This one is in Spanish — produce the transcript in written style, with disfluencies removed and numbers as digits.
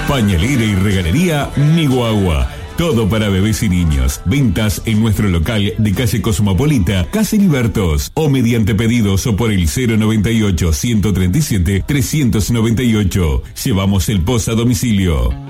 Pañalera y regalería Niguagua. Todo para bebés y niños. Ventas en nuestro local de calle Cosmopolita, Casa Libertos. O mediante pedidos o por el 098-137-398. Llevamos el post a domicilio.